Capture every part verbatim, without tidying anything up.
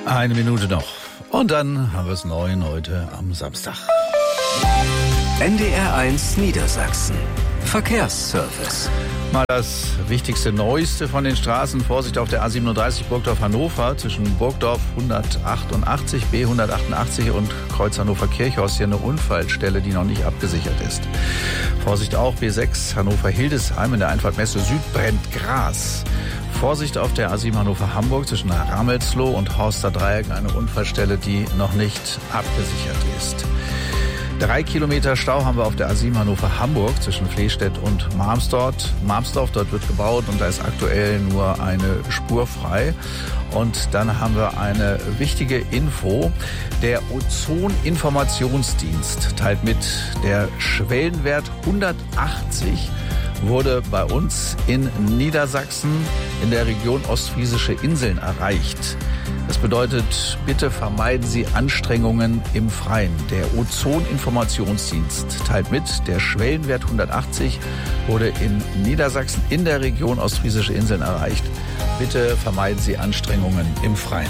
Eine Minute noch. Und dann haben wir es neun heute am Samstag. N D R eins Niedersachsen. Verkehrsservice. Mal das wichtigste Neueste von den Straßen. Vorsicht auf der A siebenunddreißig Burgdorf-Hannover zwischen Burgdorf hundertachtundachtzig, B hundertachtundachtzig und Kreuz Hannover-Kirchhaus. Hier eine Unfallstelle, die noch nicht abgesichert ist. Vorsicht auch B sechs Hannover-Hildesheim in der Einfahrt Messe Süd brennt Gras. Vorsicht auf der A sieben Hannover-Hamburg zwischen Ramelsloh und Horster Dreieck, eine Unfallstelle, die noch nicht abgesichert ist. Drei Kilometer Stau haben wir auf der A sieben Hannover-Hamburg zwischen Flehstedt und Marmsdorf. Marmsdorf, dort wird gebaut und da ist aktuell nur eine Spur frei. Und dann haben wir eine wichtige Info. Der Ozon-Informationsdienst teilt mit, der Schwellenwert hundertachtzig wurde bei uns in Niedersachsen in der Region Ostfriesische Inseln erreicht. Das bedeutet, bitte vermeiden Sie Anstrengungen im Freien. Der Ozon-Informationsdienst teilt mit, der Schwellenwert hundertachtzig wurde in Niedersachsen in der Region Ostfriesische Inseln erreicht. Bitte vermeiden Sie Anstrengungen im Freien.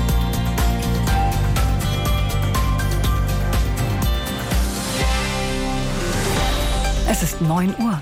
Es ist neun Uhr.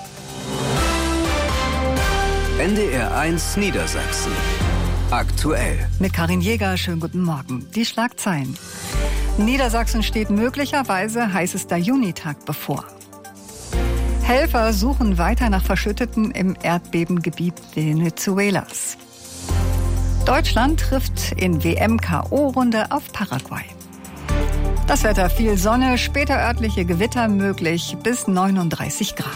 N D R eins Niedersachsen. Aktuell. Mit Karin Jäger, schönen guten Morgen. Die Schlagzeilen. Niedersachsen steht möglicherweise heißester Junitag bevor. Helfer suchen weiter nach Verschütteten im Erdbebengebiet Venezuelas. Deutschland trifft in W M-K O-Runde auf Paraguay. Das Wetter, viel Sonne, später örtliche Gewitter möglich bis neununddreißig Grad.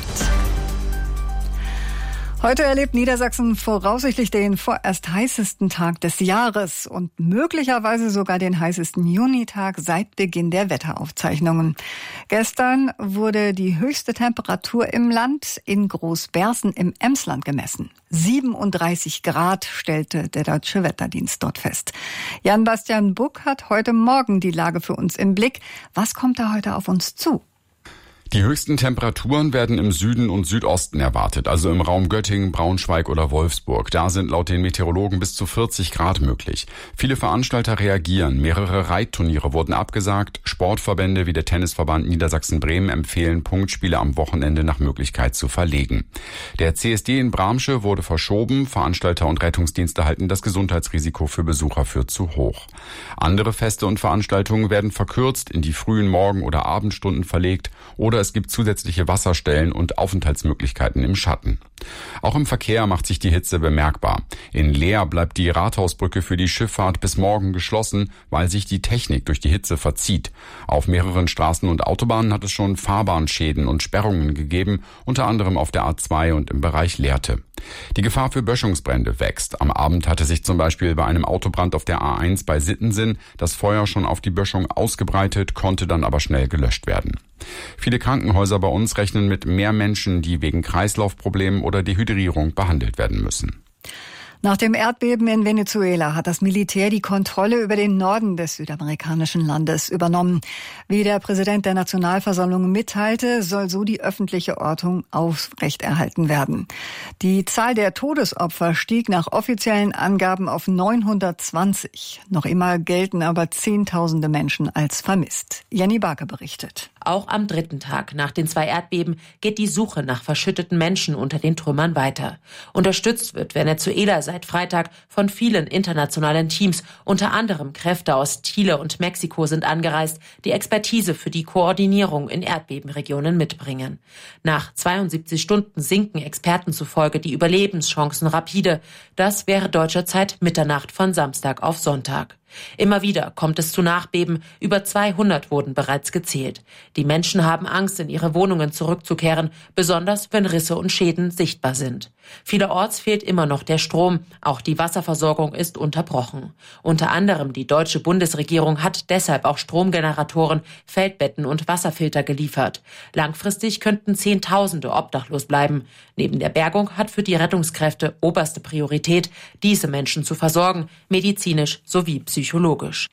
Heute erlebt Niedersachsen voraussichtlich den vorerst heißesten Tag des Jahres und möglicherweise sogar den heißesten Junitag seit Beginn der Wetteraufzeichnungen. Gestern wurde die höchste Temperatur im Land in Großbersen im Emsland gemessen. siebenunddreißig Grad stellte der Deutsche Wetterdienst dort fest. Jan-Bastian Buck hat heute Morgen die Lage für uns im Blick. Was kommt da heute auf uns zu? Die höchsten Temperaturen werden im Süden und Südosten erwartet, also im Raum Göttingen, Braunschweig oder Wolfsburg. Da sind laut den Meteorologen bis zu vierzig Grad möglich. Viele Veranstalter reagieren. Mehrere Reitturniere wurden abgesagt. Sportverbände wie der Tennisverband Niedersachsen-Bremen empfehlen, Punktspiele am Wochenende nach Möglichkeit zu verlegen. Der C S D in Bramsche wurde verschoben. Veranstalter und Rettungsdienste halten das Gesundheitsrisiko für Besucher für zu hoch. Andere Feste und Veranstaltungen werden verkürzt, in die frühen Morgen- oder Abendstunden verlegt oder es gibt zusätzliche Wasserstellen und Aufenthaltsmöglichkeiten im Schatten. Auch im Verkehr macht sich die Hitze bemerkbar. In Leer bleibt die Rathausbrücke für die Schifffahrt bis morgen geschlossen, weil sich die Technik durch die Hitze verzieht. Auf mehreren Straßen und Autobahnen hat es schon Fahrbahnschäden und Sperrungen gegeben, unter anderem auf der A zwei und im Bereich Lehrte. Die Gefahr für Böschungsbrände wächst. Am Abend hatte sich zum Beispiel bei einem Autobrand auf der A eins bei Sittensen das Feuer schon auf die Böschung ausgebreitet, konnte dann aber schnell gelöscht werden. Viele Krankenhäuser bei uns rechnen mit mehr Menschen, die wegen Kreislaufproblemen oder Dehydrierung behandelt werden müssen. Nach dem Erdbeben in Venezuela hat das Militär die Kontrolle über den Norden des südamerikanischen Landes übernommen. Wie der Präsident der Nationalversammlung mitteilte, soll so die öffentliche Ordnung aufrechterhalten werden. Die Zahl der Todesopfer stieg nach offiziellen Angaben auf neunhundertzwanzig. Noch immer gelten aber Zehntausende Menschen als vermisst. Jenny Barke berichtet. Auch am dritten Tag nach den zwei Erdbeben geht die Suche nach verschütteten Menschen unter den Trümmern weiter. Unterstützt wird Venezuela seit Freitag von vielen internationalen Teams. Unter anderem Kräfte aus Chile und Mexiko sind angereist, die Expertise für die Koordinierung in Erdbebenregionen mitbringen. Nach zweiundsiebzig Stunden sinken Experten zufolge die Überlebenschancen rapide. Das wäre deutscher Zeit Mitternacht von Samstag auf Sonntag. Immer wieder kommt es zu Nachbeben. Über zweihundert wurden bereits gezählt. Die Menschen haben Angst, in ihre Wohnungen zurückzukehren, besonders wenn Risse und Schäden sichtbar sind. Vielerorts fehlt immer noch der Strom. Auch die Wasserversorgung ist unterbrochen. Unter anderem die deutsche Bundesregierung hat deshalb auch Stromgeneratoren, Feldbetten und Wasserfilter geliefert. Langfristig könnten Zehntausende obdachlos bleiben. Neben der Bergung hat für die Rettungskräfte oberste Priorität, diese Menschen zu versorgen, medizinisch sowie psychologisch.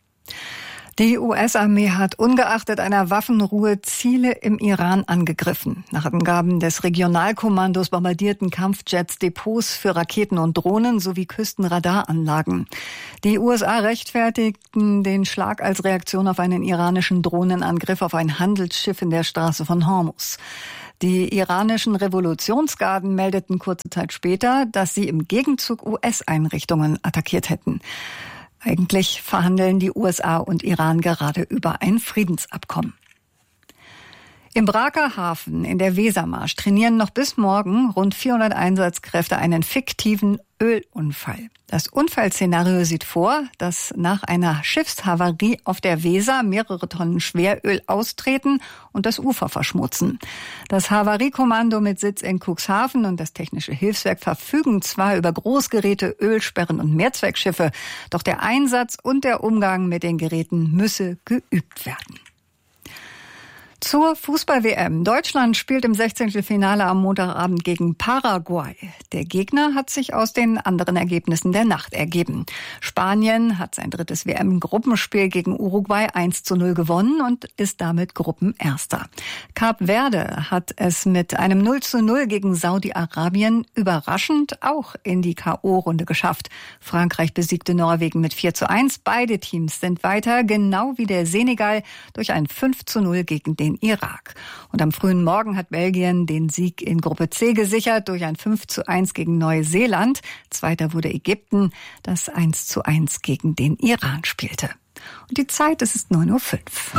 Die U S-Armee hat ungeachtet einer Waffenruhe Ziele im Iran angegriffen. Nach Angaben des Regionalkommandos bombardierten Kampfjets Depots für Raketen und Drohnen sowie Küstenradaranlagen. Die U S A rechtfertigten den Schlag als Reaktion auf einen iranischen Drohnenangriff auf ein Handelsschiff in der Straße von Hormuz. Die iranischen Revolutionsgarden meldeten kurze Zeit später, dass sie im Gegenzug U S-Einrichtungen attackiert hätten. Eigentlich verhandeln die U S A und Iran gerade über ein Friedensabkommen. Im Braker Hafen in der Wesermarsch trainieren noch bis morgen rund vierhundert Einsatzkräfte einen fiktiven Ölunfall. Das Unfallszenario sieht vor, dass nach einer Schiffshavarie auf der Weser mehrere Tonnen Schweröl austreten und das Ufer verschmutzen. Das Havariekommando mit Sitz in Cuxhaven und das Technische Hilfswerk verfügen zwar über Großgeräte, Ölsperren und Mehrzweckschiffe, doch der Einsatz und der Umgang mit den Geräten müsse geübt werden. Zur Fußball-W M. Deutschland spielt im Sechzehntelfinale am Montagabend gegen Paraguay. Der Gegner hat sich aus den anderen Ergebnissen der Nacht ergeben. Spanien hat sein drittes W M-Gruppenspiel gegen Uruguay eins zu null gewonnen und ist damit Gruppenerster. Kap Verde hat es mit einem null zu null gegen Saudi-Arabien überraschend auch in die K O-Runde geschafft. Frankreich besiegte Norwegen mit vier zu eins. Beide Teams sind weiter, genau wie der Senegal, durch ein fünf zu null gegen den Irak. Und am frühen Morgen hat Belgien den Sieg in Gruppe C gesichert durch ein fünf zu eins gegen Neuseeland. Zweiter wurde Ägypten, das eins zu eins gegen den Iran spielte. Und die Zeit, es ist neun Uhr fünf.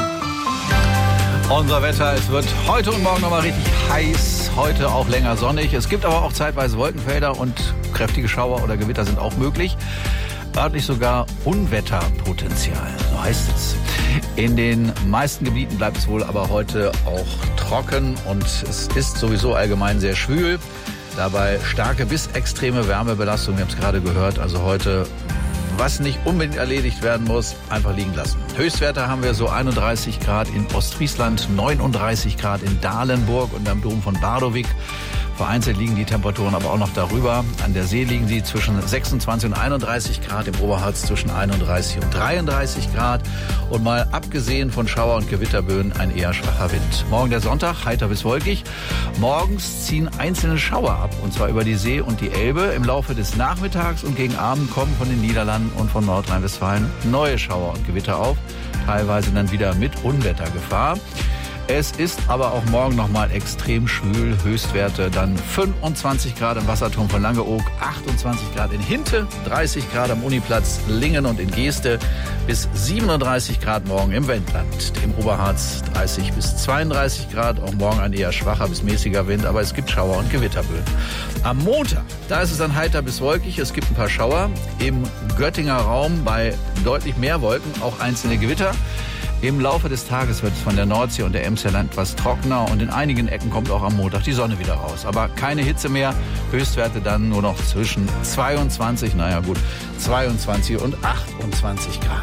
Unser Wetter, es wird heute und morgen nochmal richtig heiß, heute auch länger sonnig. Es gibt aber auch zeitweise Wolkenfelder und kräftige Schauer oder Gewitter sind auch möglich. Örtlich sogar Unwetterpotenzial, so heißt es. In den meisten Gebieten bleibt es wohl aber heute auch trocken und es ist sowieso allgemein sehr schwül. Dabei starke bis extreme Wärmebelastung, wir haben es gerade gehört. Also heute, was nicht unbedingt erledigt werden muss, einfach liegen lassen. Höchstwerte haben wir so einunddreißig Grad in Ostfriesland, neununddreißig Grad in Dahlenburg und am Dom von Bardowik. Vereinzelt liegen die Temperaturen aber auch noch darüber. An der See liegen sie zwischen sechsundzwanzig und einunddreißig Grad, im Oberharz zwischen einunddreißig und dreiunddreißig Grad. Und mal abgesehen von Schauer- und Gewitterböen ein eher schwacher Wind. Morgen der Sonntag, heiter bis wolkig. Morgens ziehen einzelne Schauer ab, und zwar über die See und die Elbe. Im Laufe des Nachmittags und gegen Abend kommen von den Niederlanden und von Nordrhein-Westfalen neue Schauer und Gewitter auf. Teilweise dann wieder mit Unwettergefahr. Es ist aber auch morgen nochmal extrem schwül. Höchstwerte dann fünfundzwanzig Grad im Wasserturm von Langeoog, achtundzwanzig Grad in Hinte, dreißig Grad am Uniplatz Lingen und in Geeste, bis siebenunddreißig Grad morgen im Wendland. Im Oberharz dreißig bis zweiunddreißig Grad, auch morgen ein eher schwacher bis mäßiger Wind, aber es gibt Schauer und Gewitterböen. Am Montag, da ist es dann heiter bis wolkig, es gibt ein paar Schauer. Im Göttinger Raum bei deutlich mehr Wolken auch einzelne Gewitter. Im Laufe des Tages wird es von der Nordsee und der Emscher etwas trockener und in einigen Ecken kommt auch am Montag die Sonne wieder raus. Aber keine Hitze mehr, Höchstwerte dann nur noch zwischen zweiundzwanzig, naja gut, zweiundzwanzig und achtundzwanzig Grad.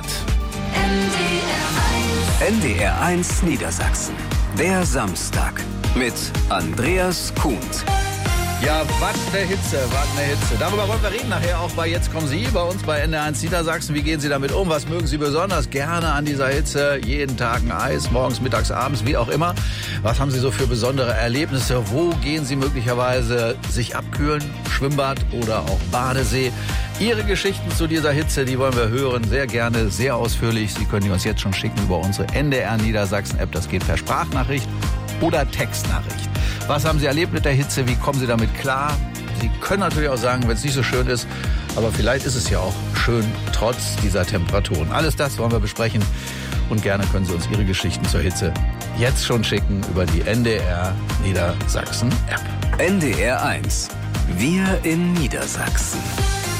N D R eins Niedersachsen, der Samstag mit Andreas Kuhns. Ja, was eine Hitze, was eine Hitze. Darüber wollen wir reden nachher auch bei Jetzt kommen Sie bei uns bei N D R eins Niedersachsen. Wie gehen Sie damit um? Was mögen Sie besonders gerne an dieser Hitze? Jeden Tag ein Eis, morgens, mittags, abends, wie auch immer. Was haben Sie so für besondere Erlebnisse? Wo gehen Sie möglicherweise sich abkühlen? Schwimmbad oder auch Badesee? Ihre Geschichten zu dieser Hitze, die wollen wir hören, sehr gerne, sehr ausführlich. Sie können die uns jetzt schon schicken über unsere N D R Niedersachsen App. Das geht per Sprachnachricht oder Textnachricht. Was haben Sie erlebt mit der Hitze? Wie kommen Sie damit klar? Sie können natürlich auch sagen, wenn es nicht so schön ist, aber vielleicht ist es ja auch schön trotz dieser Temperaturen. Alles das wollen wir besprechen und gerne können Sie uns Ihre Geschichten zur Hitze jetzt schon schicken über die N D R Niedersachsen App. N D R eins. Wir in Niedersachsen.